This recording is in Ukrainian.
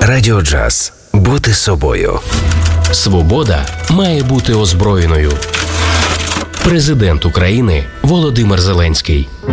Радіо Джаз. Бути собою. Свобода має бути озброєною. Президент України Володимир Зеленський.